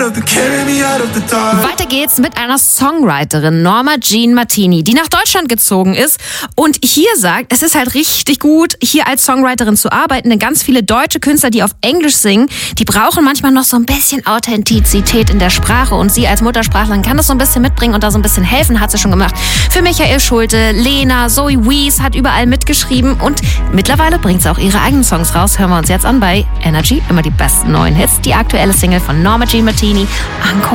Weiter geht's mit einer Songwriterin, Norma Jean Martini, die nach Deutschland gezogen ist und hier sagt, es ist halt richtig gut, hier als Songwriterin zu arbeiten, denn ganz viele deutsche Künstler, die auf Englisch singen, die brauchen manchmal noch so ein bisschen Authentizität in der Sprache und sie als Muttersprachlerin kann das so ein bisschen mitbringen und da so ein bisschen helfen, hat sie schon gemacht. Für Michael Schulte, Lena, Zoe Wees hat überall mitgeschrieben und mittlerweile bringt sie auch ihre eigenen Songs raus. Hören wir uns jetzt an bei Energy, immer die besten neuen Hits, die aktuelle Single von Norma Jean Martini, Encore.